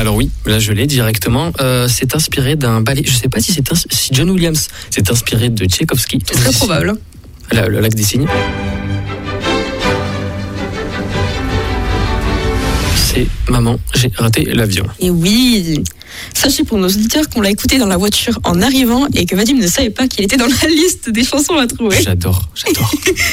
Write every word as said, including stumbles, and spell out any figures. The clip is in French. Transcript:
Alors oui, là je l'ai directement. Euh, c'est inspiré d'un ballet. Je sais pas si c'est ins- si John Williams s'est inspiré de Tchaïkovski. C'est très probable. Là, le lac des cygnes. C'est Maman, j'ai raté l'avion. Et oui, sachez pour nos auditeurs qu'on l'a écouté dans la voiture en arrivant et que Vadim ne savait pas qu'il était dans la liste des chansons à trouver. J'adore, j'adore.